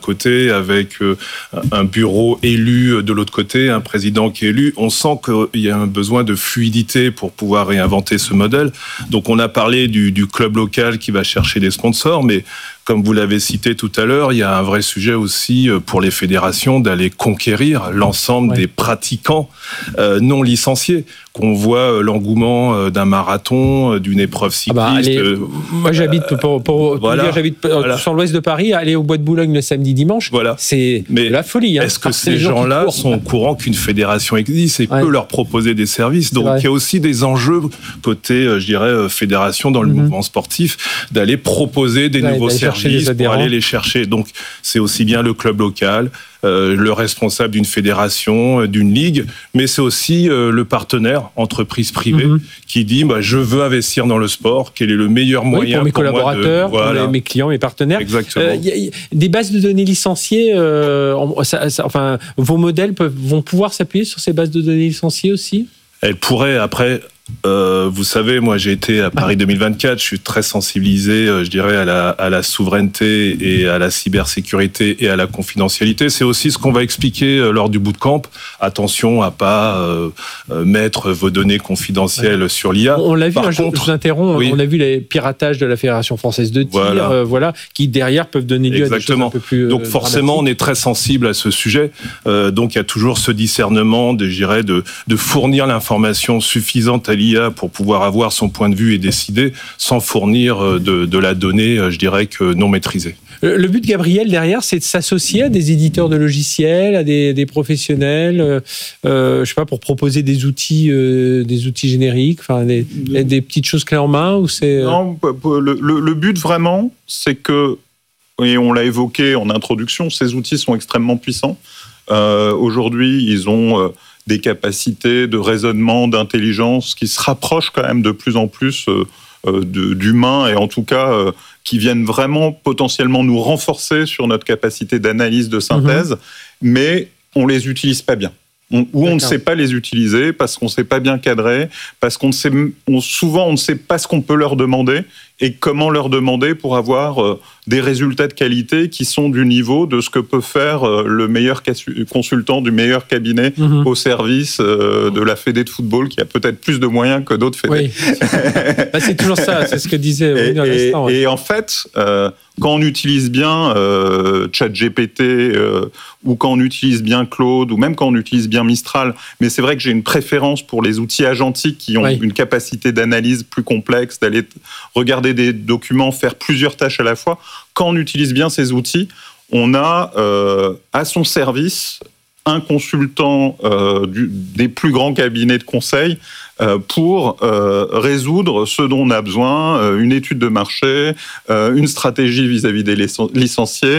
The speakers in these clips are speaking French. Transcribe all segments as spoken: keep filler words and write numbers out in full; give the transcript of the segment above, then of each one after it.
côté, avec euh, un bureau élu de l'autre côté, un président qui est élu. On sent qu'il y a un besoin de fluidité pour pouvoir réinventer ce modèle. Donc on a parlé du, du club local qui va chercher des sponsors, mais comme vous l'avez cité tout à l'heure, il y a un vrai sujet aussi pour les fédérations d'aller conquérir l'ensemble ouais. des pratiquants euh, non licenciés. Qu'on voit l'engouement d'un marathon, d'une épreuve cycliste. Ah bah, allez, euh, moi, j'habite pour, pour voilà, dire, j'habite voilà. sur l'ouest de Paris. Aller au Bois de Boulogne le samedi, dimanche, voilà. c'est Mais la folie. Hein. Est-ce que ces gens-là sont au courant qu'une fédération existe et ouais. peut leur proposer des services? Donc, il y a aussi des enjeux côté, je dirais, fédération dans le mm-hmm. mouvement sportif, d'aller proposer des ouais, nouveaux services pour aller les chercher. Donc, c'est aussi bien le club local, Euh, le responsable d'une fédération, euh, d'une ligue, mais c'est aussi euh, le partenaire, entreprise privée, mm-hmm. qui dit bah, je veux investir dans le sport, quel est le meilleur moyen oui, pour mes pour collaborateurs, moi de, voilà. pour mes clients, mes partenaires. Exactement. Euh, y a, y a des bases de données licenciées, euh, ça, ça, enfin, vos modèles peuvent, vont pouvoir s'appuyer sur ces bases de données licenciées aussi? Elles pourraient, après... Euh, vous savez, moi j'ai été à Paris deux mille vingt-quatre, je suis très sensibilisé, euh, je dirais, à la, à la souveraineté et à la cybersécurité et à la confidentialité. C'est aussi ce qu'on va expliquer euh, lors du bootcamp. Attention à pas euh, euh, mettre vos données confidentielles ouais. sur l'I A. On l'a vu, Par hein, contre, je vous interromps, oui. on a vu les piratages de la Fédération française de tir, voilà, euh, voilà qui derrière peuvent donner lieu Exactement. à des choses un peu plus euh, Donc forcément, on est très sensible à ce sujet. Euh, donc il y a toujours ce discernement, de, je dirais, de, de fournir l'information suffisante à l'I A pour pouvoir avoir son point de vue et décider sans fournir de, de la donnée, je dirais, que non maîtrisée. Le but, Gabriel, derrière, c'est de s'associer à des éditeurs de logiciels, à des, des professionnels, euh, je sais pas, pour proposer des outils, euh, des outils génériques, enfin des, des petites choses clés en main, ou c'est... Non, le, le, le but vraiment, c'est que, et on l'a évoqué en introduction, ces outils sont extrêmement puissants. Euh, aujourd'hui, ils ont... Euh, des capacités de raisonnement, d'intelligence qui se rapprochent quand même de plus en plus euh, de, d'humains et en tout cas euh, qui viennent vraiment potentiellement nous renforcer sur notre capacité d'analyse, de synthèse, mmh. mais on les utilise pas bien. On, ou on ne sait pas les utiliser parce qu'on ne sait pas bien cadrer, parce qu'on ne sait, on, souvent on ne sait pas ce qu'on peut leur demander et comment leur demander pour avoir euh, des résultats de qualité qui sont du niveau de ce que peut faire euh, le meilleur consultant du meilleur cabinet mmh. au service euh, de la fédé de football qui a peut-être plus de moyens que d'autres fédés. Oui. bah, c'est toujours ça, c'est ce que disait et, à l'instant. Et, ouais. et en fait, euh, quand on utilise bien euh, ChatGPT euh, ou quand on utilise bien Claude ou même quand on utilise bien Mistral, mais c'est vrai que j'ai une préférence pour les outils agentiques qui ont oui. une capacité d'analyse plus complexe, d'aller regarder des documents, faire plusieurs tâches à la fois. Quand on utilise bien ces outils, on a euh, à son service un consultant euh, du, des plus grands cabinets de conseil euh, pour euh, résoudre ce dont on a besoin, euh, une étude de marché, euh, une stratégie vis-à-vis des licenciés,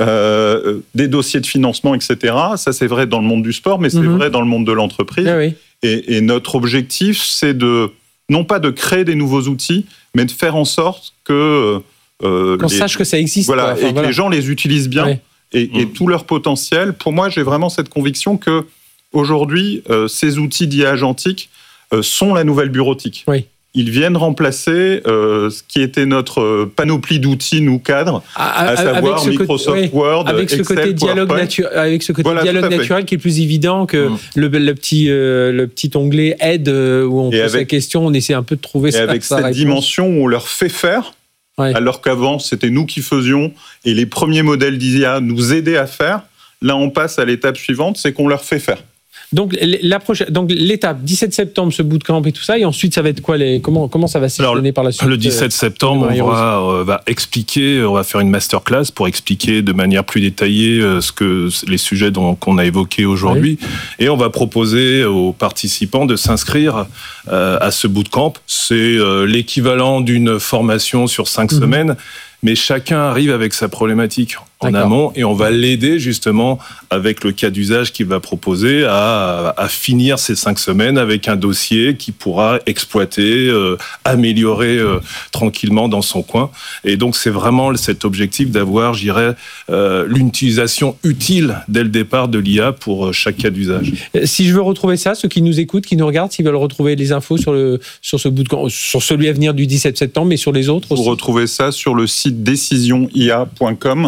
euh, des dossiers de financement, et cetera. Ça, c'est vrai dans le monde du sport, mais c'est mmh. vrai dans le monde de l'entreprise. Ah oui. et, et notre objectif, c'est de, non pas de créer des nouveaux outils, mais de faire en sorte que... Euh, Qu'on les, sache que ça existe. Voilà, enfin, et voilà. que les gens les utilisent bien. Oui. Et, et tout leur potentiel. Pour moi, j'ai vraiment cette conviction que aujourd'hui, euh, ces outils dits agentiques euh, sont la nouvelle bureautique. Oui. Ils viennent remplacer euh, ce qui était notre panoplie d'outils, nous cadres, à, à savoir Microsoft côté, oui, Word, avec ce Excel, côté dialogue natu- avec ce côté voilà, dialogue naturel qui est plus évident que mmh. le, le, petit, euh, le petit onglet aide euh, où on et pose avec, la question, on essaie un peu de trouver et sa, avec sa cette réponse. dimension où on leur fait faire. Ouais. Alors qu'avant, c'était nous qui faisions et les premiers modèles d'I A nous aidaient à faire. Là, on passe à l'étape suivante, c'est qu'on leur fait faire. Donc, la prochaine, donc l'étape, dix-sept septembre, ce bootcamp et tout ça, et ensuite, ça va être quoi les, comment, comment ça va s'échelonner par la suite? Le dix-sept septembre, on va, euh, va expliquer, on va faire une masterclass pour expliquer de manière plus détaillée euh, ce que, les sujets dont, qu'on a évoqués aujourd'hui. Oui. Et on va proposer aux participants de s'inscrire euh, à ce bootcamp. C'est euh, l'équivalent d'une formation sur cinq mmh. semaines. Mais chacun arrive avec sa problématique en D'accord. amont et on va l'aider justement avec le cas d'usage qu'il va proposer à, à finir ces cinq semaines avec un dossier qu'il pourra exploiter, euh, améliorer euh, tranquillement dans son coin. Et donc c'est vraiment cet objectif d'avoir, je dirais, euh, l'utilisation utile dès le départ de l'I A pour chaque cas d'usage. Si je veux retrouver ça, ceux qui nous écoutent, qui nous regardent, s'ils veulent retrouver les infos sur, le, sur ce bootcamp, sur celui à venir du dix-sept septembre, mais sur les autres aussi. Vous retrouvez ça sur le site décision i a point com. Voilà.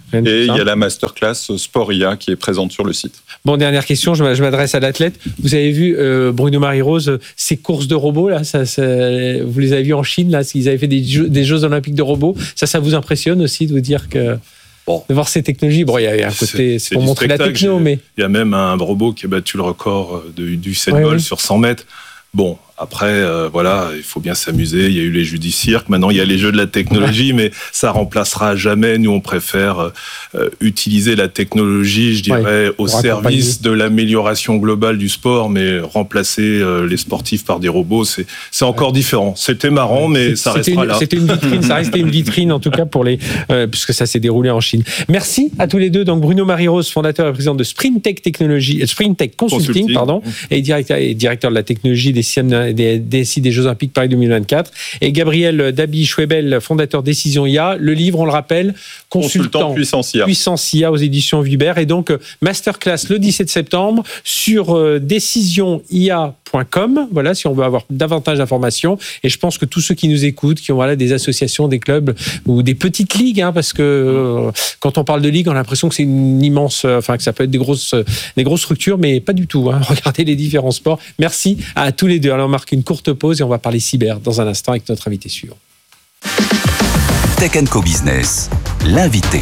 Et il y a la masterclass Sport I A qui est présente sur le site. Bon, dernière question, je m'adresse à l'athlète. Vous avez vu euh, Bruno Marie-Rose, ces courses de robots, là, ça, ça, vous les avez vus en Chine, là, ils avaient fait des jeux, des Jeux Olympiques de robots. Ça, ça vous impressionne aussi de vous dire que... Bon. De voir ces technologies, bon, il y a un côté, c'est, c'est pour montrer la techno, mais... Il y a même un robot qui a battu le record de, du sept ouais, bols oui. sur cent mètres. Bon, après, euh, voilà, il faut bien s'amuser. Il y a eu les jeux du cirque. Maintenant, il y a les jeux de la technologie, mais ça remplacera jamais. Nous, on préfère euh, utiliser la technologie, je dirais, ouais, au service de l'amélioration globale du sport, mais remplacer euh, les sportifs par des robots, c'est, c'est encore ouais. différent. C'était marrant, mais ça c'était restera une, là. C'était une vitrine, ça restait une vitrine, en tout cas, pour les, euh, puisque ça s'est déroulé en Chine. Merci à tous les deux. Donc, Bruno Marie-Rose, fondateur et président de Sprintech Technologie, Sprintech Consulting, Consulting. pardon, et directeur, et directeur de la technologie des Des, D S I des Jeux Olympiques Paris deux mille vingt-quatre, et Gabriel Dabi-Schwebel, fondateur Décision I A. Le livre, on le rappelle, Consultant, Consultant Puissance I A. Puissance I A aux éditions Vibert, et donc masterclass le dix-sept septembre sur euh, décision I A point com. Voilà, si on veut avoir davantage d'informations. Et je pense que tous ceux qui nous écoutent, qui ont voilà, des associations, des clubs ou des petites ligues, hein, parce que euh, quand on parle de ligue, on a l'impression que c'est une immense, euh, enfin que ça peut être des grosses, euh, des grosses structures, mais pas du tout. Hein. Regardez les différents sports. Merci à tous les deux. Alors on marque une courte pause et on va parler cyber dans un instant avec notre invité suivant. Tech and Co Business, l'invité.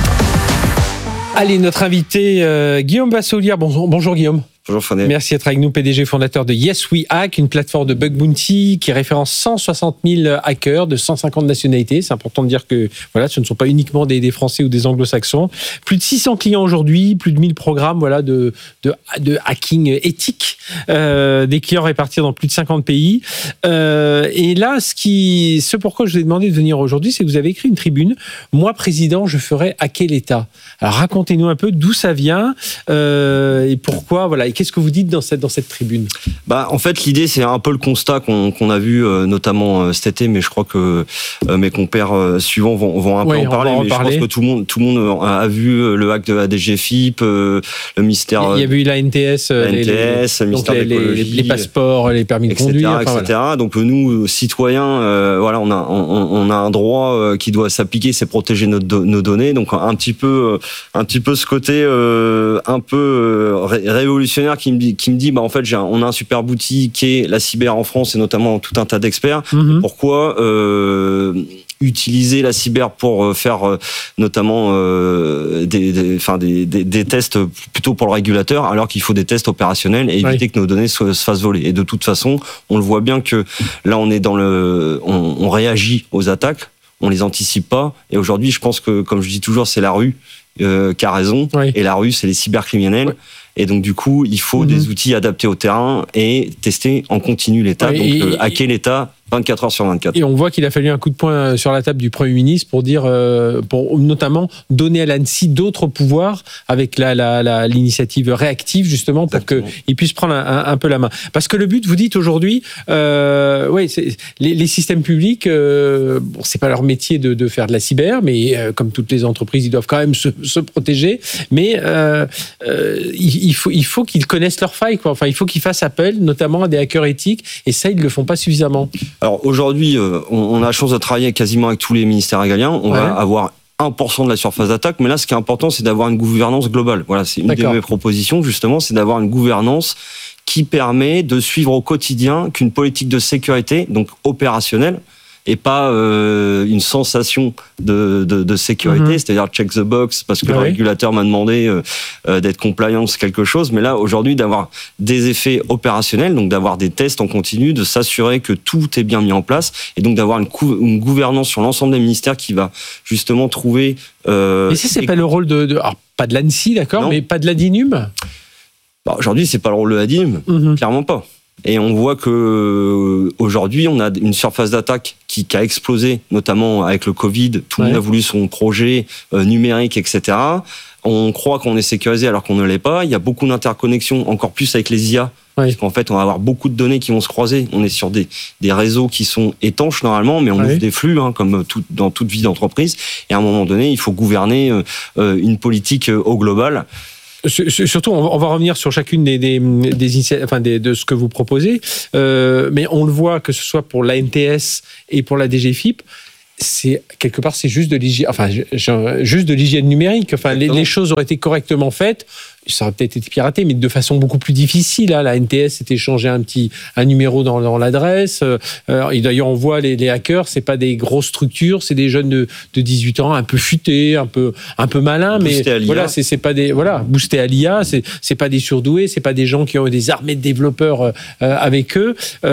Allez, notre invité euh, Guillaume Bassolière. Bonjour, bonjour Guillaume. Bonjour Frédéric. Merci d'être avec nous, P D G fondateur de Yes We Hack, une plateforme de bug bounty qui référence cent soixante mille hackers de cent cinquante nationalités. C'est important de dire que voilà, ce ne sont pas uniquement des, des Français ou des Anglo-Saxons. Plus de six cents clients aujourd'hui, plus de mille programmes voilà, de, de, de hacking éthique, euh, des clients répartis dans plus de cinquante pays. Euh, et là, ce, qui, ce pourquoi je vous ai demandé de venir aujourd'hui, c'est que vous avez écrit une tribune. Moi, président, je ferai hacker l'État. Alors racontez-nous un peu d'où ça vient euh, et pourquoi, voilà. Et qu'est-ce que vous dites dans cette, dans cette tribune ? Bah, en fait, l'idée, c'est un peu le constat qu'on, qu'on a vu, euh, notamment euh, cet été, mais je crois que euh, mes compères euh, suivants vont, vont un peu oui, en parler. En mais parler. Je pense que tout le monde, tout le monde a vu le hack de la D G F I P, euh, le mystère. Il y a eu la N T S, la N T S, les, le mystère les, d'écologie, les, les passeports, les permis de et cetera, conduire, enfin, et cetera. Voilà. Donc nous, citoyens, euh, voilà, on a, on, on a un droit euh, qui doit s'appliquer, c'est protéger notre, nos données. Donc un petit peu, un petit peu ce côté euh, un peu euh, ré- révolutionnaire qui me dit, qui me dit, bah en fait, j'ai un, on a un super outil qui est la cyber en France et notamment tout un tas d'experts. Mm-hmm. Pourquoi euh, utiliser la cyber pour faire euh, notamment euh, des, des, enfin des, des, des tests plutôt pour le régulateur, alors qu'il faut des tests opérationnels et éviter oui. que nos données se, se fassent voler. Et de toute façon, on le voit bien que là, on est dans le, on, on réagit aux attaques, on les anticipe pas. Et aujourd'hui, je pense que, comme je dis toujours, c'est la rue euh, qui a raison, oui. et la rue, c'est les cybercriminels. Oui. Et donc, du coup, il faut mmh. des outils adaptés au terrain et tester en continu l'État. Ouais, donc, et, euh, hacker l'État vingt-quatre heures sur vingt-quatre. Et on voit qu'il a fallu un coup de poing sur la table du Premier ministre pour dire, euh, pour notamment donner à l'ANSSI d'autres pouvoirs avec la, la, la, l'initiative réactive, justement, pour qu'il puisse prendre un, un, un peu la main. Parce que le but, vous dites aujourd'hui, euh, ouais, c'est, les, les systèmes publics, euh, bon, c'est pas leur métier de, de faire de la cyber, mais euh, comme toutes les entreprises, ils doivent quand même se, se protéger. Mais euh, euh, il, il, faut, il faut qu'ils connaissent leurs failles, quoi. Enfin, il faut qu'ils fassent appel, notamment à des hackers éthiques, et ça, ils le font pas suffisamment. Alors aujourd'hui, euh, on, on a la chance de travailler quasiment avec tous les ministères régaliens. On ouais. va avoir un pour cent de la surface d'attaque, mais là, ce qui est important, c'est d'avoir une gouvernance globale. Voilà, c'est une D'accord. de mes propositions, justement, c'est d'avoir une gouvernance qui permet de suivre au quotidien qu'une politique de sécurité, donc opérationnelle, et pas euh, une sensation de, de, de sécurité, mmh. c'est-à-dire check the box, parce que oui. le régulateur m'a demandé euh, d'être compliant sur quelque chose, mais là, aujourd'hui, d'avoir des effets opérationnels, donc d'avoir des tests en continu, de s'assurer que tout est bien mis en place, et donc d'avoir une, cou- une gouvernance sur l'ensemble des ministères qui va justement trouver... Euh, mais ça, c'est et... pas le rôle de... de... Alors, pas de l'ANSSI, d'accord, non. mais pas de l'A D I N U M ? Bah, aujourd'hui, c'est pas le rôle de l'A D I N U M, mmh. clairement pas. Et on voit que aujourd'hui, on a une surface d'attaque qui, qui a explosé, notamment avec le Covid. Tout le ouais. monde a voulu son projet euh, numérique, et cetera. On croit qu'on est sécurisé alors qu'on ne l'est pas. Il y a beaucoup d'interconnexions, encore plus avec les I A. Ouais. Parce qu'en fait, on va avoir beaucoup de données qui vont se croiser. On est sur des, des réseaux qui sont étanches normalement, mais on ouais. ouvre des flux, hein, comme tout, dans toute vie d'entreprise. Et à un moment donné, il faut gouverner euh, une politique euh, au global. Surtout, on va revenir sur chacune des, des, des initiatives, enfin des, de ce que vous proposez, euh, mais on le voit que ce soit pour l'A N T S et pour la D G F I P, c'est quelque part c'est juste de l'hygiène, enfin juste de l'hygiène numérique. Enfin, les, les choses auraient été correctement faites. Ça aurait peut-être été piraté, mais de façon beaucoup plus difficile. Hein. La N T S s'était changé un petit un numéro dans, dans l'adresse. Euh, et d'ailleurs, on voit les, les hackers, c'est pas des grosses structures, c'est des jeunes de, de dix-huit ans, un peu futés, un peu un peu malins, mais voilà, c'est, c'est pas des voilà boostés à l'I A, c'est c'est pas des surdoués, c'est pas des gens qui ont des armées de développeurs euh, avec eux.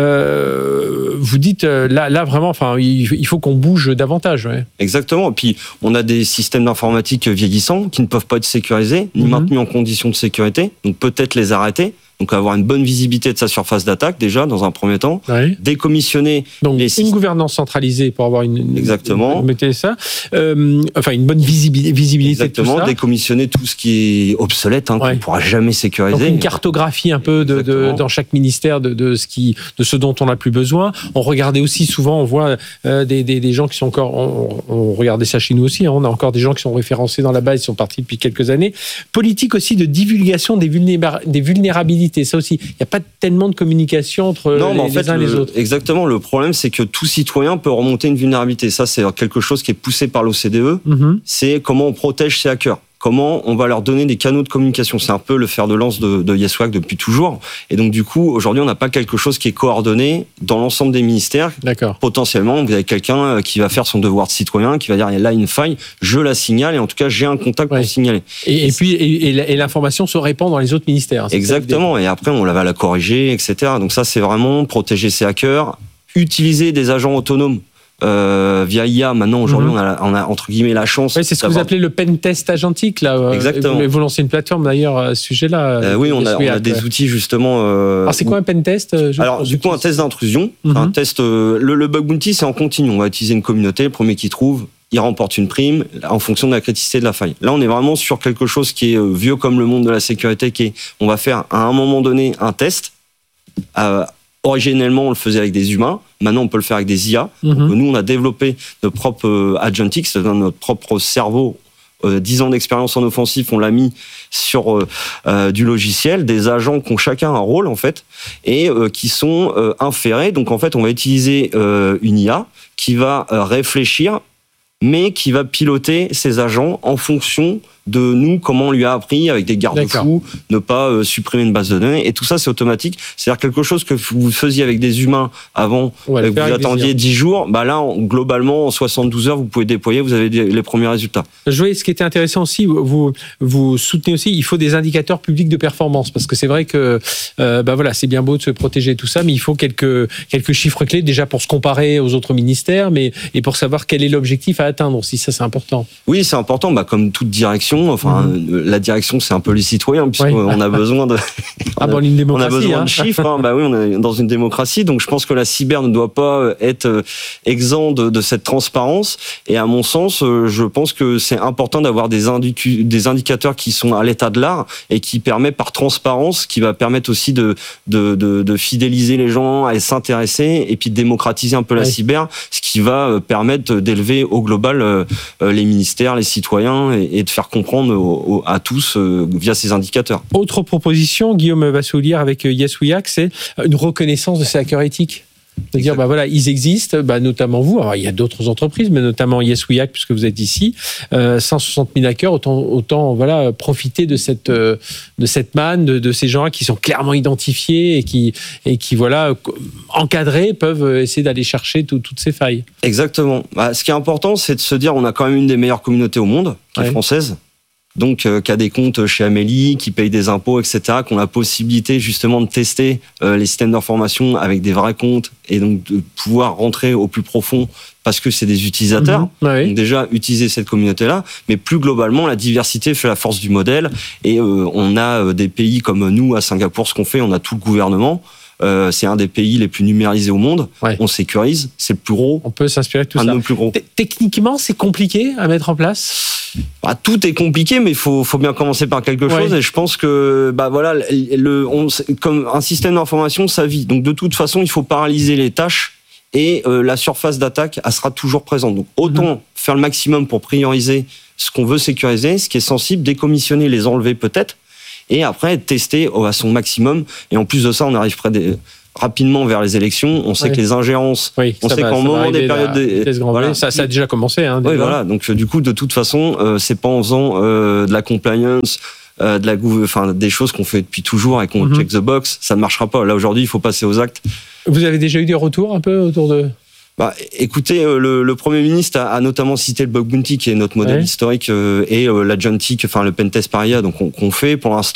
Euh, vous dites là là vraiment, enfin il, il faut qu'on bouge davantage. Ouais. Exactement. Et puis on a des systèmes d'informatique vieillissants qui ne peuvent pas être sécurisés ni mm-hmm. maintenus en conditions de sécurité, donc peut-être les arrêter, donc avoir une bonne visibilité de sa surface d'attaque déjà dans un premier temps, oui. décommissionner donc les une systèmes. Gouvernance centralisée pour avoir une exactement une, mettez ça euh, enfin une bonne visibilité, visibilité exactement de tout ça. Décommissionner tout ce qui est obsolète hein, ouais. qu'on ne pourra jamais sécuriser. Donc une cartographie un peu de, de, dans chaque ministère de, de ce qui de ce dont on n'a plus besoin. On regardait aussi souvent, on voit euh, des, des, des gens qui sont encore on, on regardait ça chez nous aussi hein, on a encore des gens qui sont référencés dans la base, ils sont partis depuis quelques années. Politique aussi de divulgation des, vulnéra- des vulnérabilités. Ça aussi, il n'y a pas tellement de communication entre non, les, mais en fait, les uns et le, les autres. Exactement. Le problème, c'est que tout citoyen peut remonter une vulnérabilité. Ça, c'est quelque chose qui est poussé par l'O C D E. Mm-hmm. C'est comment on protège ces hackers. Comment on va leur donner des canaux de communication. C'est un peu le fer de lance de, de YesWack depuis toujours. Et donc, du coup, aujourd'hui, on n'a pas quelque chose qui est coordonné dans l'ensemble des ministères. D'accord. Potentiellement, vous avez quelqu'un qui va faire son devoir de citoyen, qui va dire, il y a là une faille, je la signale, et en tout cas, j'ai un contact ouais. pour signaler. Et, et puis, et, et l'information se répand dans les autres ministères. Exactement. Et après, on va la corriger, et cetera. Donc ça, c'est vraiment protéger ces hackers, utiliser des agents autonomes. Euh, via I A, maintenant aujourd'hui, mm-hmm. on, a, on a entre guillemets la chance. Oui, c'est ce que vous appelez le pen test agentique là. Exactement. Vous, vous lancez une plateforme d'ailleurs à ce sujet-là. Euh, oui, on a, on a des outils justement. Euh, Alors c'est quoi un pen test? Alors du coup, un test d'intrusion, mm-hmm. un test. Euh, le, le bug bounty, c'est en continu. On va utiliser une communauté. Le premier qui trouve, il remporte une prime en fonction de la criticité de la faille. Là, on est vraiment sur quelque chose qui est vieux comme le monde de la sécurité, qui est, on va faire à un moment donné un test. Euh, Originellement, on le faisait avec des humains. Maintenant, on peut le faire avec des I A. Mm-hmm. Donc, nous, on a développé notre propre euh, Agentix, c'est-à-dire notre propre cerveau. Euh, dix ans d'expérience en offensif, on l'a mis sur euh, euh, du logiciel, des agents qui ont chacun un rôle, en fait, et euh, qui sont euh, inférés. Donc, en fait, on va utiliser euh, une I A qui va euh, réfléchir, mais qui va piloter ces agents en fonction de nous, comment on lui a appris avec des garde-fous, ne pas euh, supprimer une base de données. Et tout ça, c'est automatique. C'est-à-dire quelque chose que vous faisiez avec des humains avant, ouais, que vous attendiez dix jours, bah là, en, globalement, en soixante-douze heures, vous pouvez déployer, vous avez des, les premiers résultats. Je voyais ce qui était intéressant aussi, vous, vous soutenez aussi, il faut des indicateurs publics de performance, parce que c'est vrai que euh, bah voilà, c'est bien beau de se protéger et tout ça, mais il faut quelques, quelques chiffres clés, déjà pour se comparer aux autres ministères, mais et pour savoir quel est l'objectif à atteindre aussi, ça c'est important. Oui, c'est important, bah, comme toute direction. Enfin, mmh. la direction, c'est un peu les citoyens, puisqu'on oui. a besoin de. Ah bon, une démocratie. On a besoin hein. de chiffres. Hein. Bah oui, on est dans une démocratie, donc je pense que la cyber ne doit pas être exempt de, de cette transparence. Et à mon sens, je pense que c'est important d'avoir des, indicu... des indicateurs qui sont à l'état de l'art et qui permettent par transparence, qui va permettre aussi de, de, de, de fidéliser les gens à s'intéresser et puis de démocratiser un peu oui. la cyber, ce qui va permettre d'élever au global les ministères, les citoyens et, et de faire comprendre à tous euh, via ces indicateurs. Autre proposition, Guillaume Vassoulière avec YesWack, c'est une reconnaissance de ces hackers éthiques. De dire, bah voilà, ils existent, bah notamment vous. Alors, il y a d'autres entreprises, mais notamment YesWack, puisque vous êtes ici. Euh, cent soixante mille hackers, autant, autant voilà, profiter de cette, euh, de cette manne, de, de ces gens-là qui sont clairement identifiés et qui, et qui voilà, encadrés, peuvent essayer d'aller chercher tout, toutes ces failles. Exactement. Bah, ce qui est important, c'est de se dire, on a quand même une des meilleures communautés au monde, qui ouais. est française. Donc, euh, qui a des comptes chez Amélie, qui paye des impôts, et cetera, qui ont la possibilité justement de tester euh, les systèmes d'information avec des vrais comptes et donc de pouvoir rentrer au plus profond parce que c'est des utilisateurs. Mmh, oui. Donc déjà, utiliser cette communauté-là, mais plus globalement, la diversité fait la force du modèle et euh, on a des pays comme nous à Singapour, ce qu'on fait, on a tout le gouvernement. Euh, c'est un des pays les plus numérisés au monde. Ouais. On sécurise, c'est le plus gros. On peut s'inspirer de tout un ça. Un de nos plus gros. Techniquement, c'est compliqué à mettre en place. Bah, tout est compliqué, mais il faut, faut bien commencer par quelque chose. Ouais. Et je pense que, bah voilà, le, on, comme un système d'information, ça vit. Donc de toute façon, il faut paralyser les tâches et euh, la surface d'attaque, elle sera toujours présente. Donc autant mmh. faire le maximum pour prioriser ce qu'on veut sécuriser, ce qui est sensible, décommissionner, les enlever peut-être. Et après, tester à son maximum. Et en plus de ça, on arrive près des, rapidement vers les élections. On sait oui. que les ingérences, oui, on sait va, qu'en moment des périodes, des, voilà. ça, ça a déjà commencé. Hein, déjà. Oui, voilà. Donc du coup, de toute façon, euh, c'est pas en faisant euh, de la compliance, euh, de la, enfin des choses qu'on fait depuis toujours et qu'on mm-hmm. check the box, ça ne marchera pas. Là aujourd'hui, il faut passer aux actes. Vous avez déjà eu des retours un peu autour de... Bah, écoutez, euh, le, le Premier ministre a, a notamment cité le bug bounty, qui est notre modèle ouais. historique, euh, et euh, l'agentic, enfin le pentest paria, donc qu'on qu'on fait pour l'instant.